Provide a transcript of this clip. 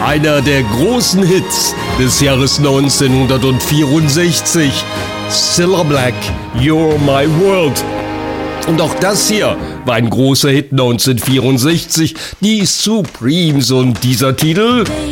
einer der großen Hits des Jahres 1964. Cilla Black, You're My World. Und auch das hier war ein großer Hit 1964, die Supremes und dieser Titel